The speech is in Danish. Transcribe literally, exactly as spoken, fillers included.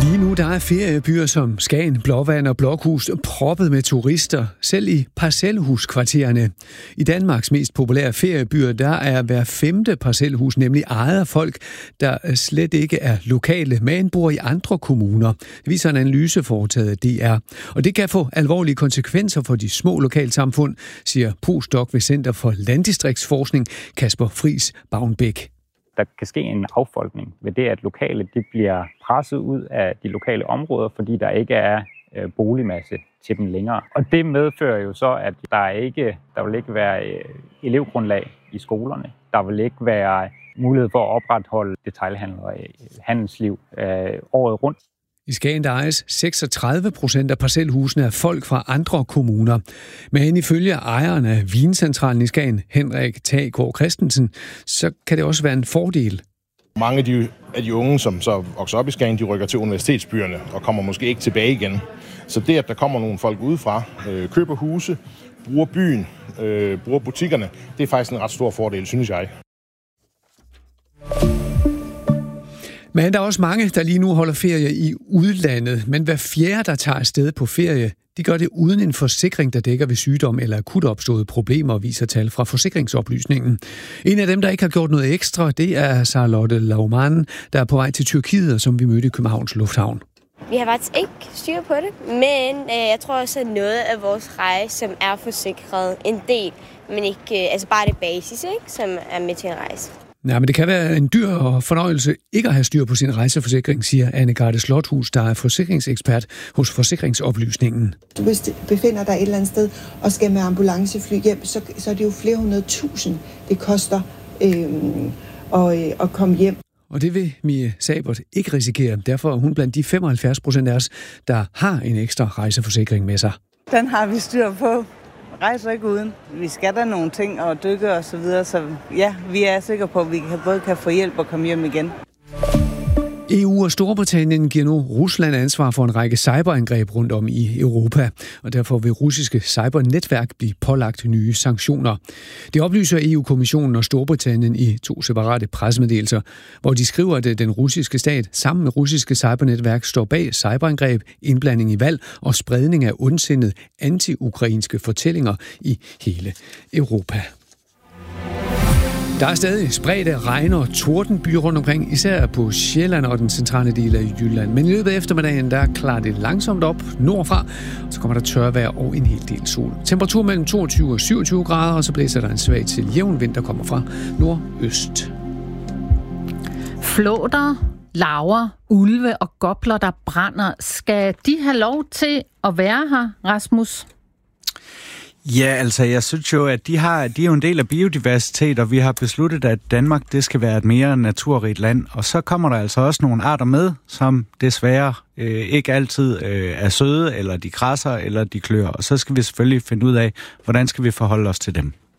Lige nu der er feriebyer som Skagen, Blåvand og Blokhus proppet med turister, selv i parcelhuskvartererne. I Danmarks mest populære feriebyer, der er hver femte parcelhus nemlig ejet af folk, der slet ikke er lokale, men bor i andre kommuner. Det viser en analyse foretaget af D R. Og det kan få alvorlige konsekvenser for de små lokalsamfund, siger postdoc ved Center for Landdistriktsforskning Kasper Friis Bavnbæk. Der kan ske en affolkning ved det, at lokale de bliver presset ud af de lokale områder, fordi der ikke er øh, boligmasse til dem længere. Og det medfører jo så, at der ikke der vil ikke være øh, elevgrundlag i skolerne. Der vil ikke være mulighed for at opretholde detailhandel og øh, handelsliv øh, året rundt. I Skagen der ejes seksogtredive procent af parcelhusene af folk fra andre kommuner. Men ifølge ejeren af Vincentralen i Skagen, Henrik Taggaard Christensen, så kan det også være en fordel. Mange af de, af de unge, som så vokser op i Skagen, de rykker til universitetsbyerne og kommer måske ikke tilbage igen. Så det, at der kommer nogle folk udefra, øh, køber huse, bruger byen, øh, bruger butikkerne, det er faktisk en ret stor fordel, synes jeg. Men der er også mange, der lige nu holder ferie i udlandet. Men hver fjerde, der tager afsted på ferie, de gør det uden en forsikring, der dækker ved sygdom eller akut opståede problemer, viser tal fra forsikringsoplysningen. En af dem, der ikke har gjort noget ekstra, det er Charlotte Laumann, der er på vej til Tyrkiet, som vi mødte i Københavns Lufthavn. Vi har faktisk ikke styr på det, men øh, jeg tror også, at noget af vores rejse, som er forsikret, en del, men ikke, øh, altså bare det basis, ikke, som er med til en rejse. Ja, men det kan være en dyr fornøjelse ikke at have styr på sin rejseforsikring, siger Anne-Garde Slothus, der er forsikringsekspert hos Forsikringsoplysningen. Du befinder dig et eller andet sted og skal med ambulancefly hjem, så, så er det jo flere hundrede tusind, det koster øh, at, øh, at komme hjem. Og det vil Mie Sabert ikke risikere. Derfor er hun blandt de femoghalvfjerds procent af os, der har en ekstra rejseforsikring med sig. Den har vi styr på. Rejser ikke uden. Vi skal der nogle ting og dykke og så videre, så ja, vi er sikre på, at vi både kan få hjælp og komme hjem igen. E U og Storbritannien giver nu Rusland ansvar for en række cyberangreb rundt om i Europa, og derfor vil russiske cybernetværk blive pålagt nye sanktioner. Det oplyser E U-kommissionen og Storbritannien i to separate pressemeddelelser, hvor de skriver, at den russiske stat sammen med russiske cybernetværk står bag cyberangreb, indblanding i valg og spredning af ondsindede anti-ukrainske fortællinger i hele Europa. Der er stadig spredte regn- og tordenbyer rundt omkring, især på Sjælland og den centrale del af Jylland. Men i løbet af eftermiddagen, der klarer det langsomt op nordfra, så kommer der tørvejr og en hel del sol. Temperatur mellem toogtyve og syvogtyve grader, og så blæser der en svag til jævn vind, der kommer fra nordøst. Flåter, laver, ulve og gopler, der brænder. Skal de have lov til at være her, Rasmus? Ja, altså jeg synes jo, at de, har, de er jo en del af biodiversitet, og vi har besluttet, at Danmark det skal være et mere naturrigt land. Og så kommer der altså også nogle arter med, som desværre øh, ikke altid øh, er søde, eller de krasser, eller de klør. Og så skal vi selvfølgelig finde ud af, hvordan skal vi forholde os til dem.